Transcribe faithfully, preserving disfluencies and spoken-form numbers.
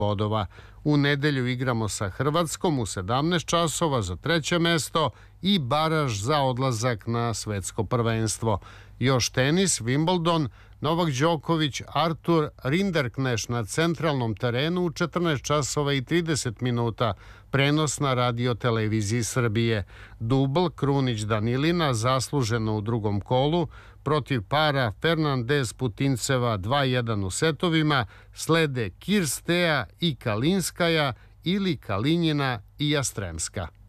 bodova. U nedelju igramo sa Hrvatskom u sedamnaest časova za treće mesto i baraž za odlazak na svetsko prvenstvo. Još tenis, Wimbledon, Novak Đoković, Artur Rinderkneš na centralnom terenu u četrnaest časova i trideset minuta, prenos na radio televiziji Srbije. Dubl Krunić Danilina zasluženo u drugom kolu, protiv para Fernandez Putinceva dva jedan u setovima, slede Kirstea i Kalinskaja ili Kalinjina i Jastremska.